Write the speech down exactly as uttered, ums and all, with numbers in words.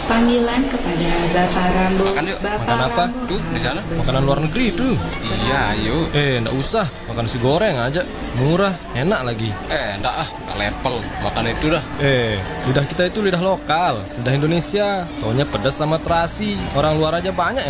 Panggilan kepada Bapak Rambo. Makan yuk. Bapak Makan apa? Rambo. Tuh, di sana. Makanan luar negeri itu. Iya, yuk. Eh, ndak usah. Makan nasi goreng aja. Murah, enak lagi. Eh, enggak ah, enggak level. Makan itu dah. Eh, lidah kita itu lidah lokal. Lidah Indonesia. Taunya pedas sama terasi. Orang luar aja banyak yang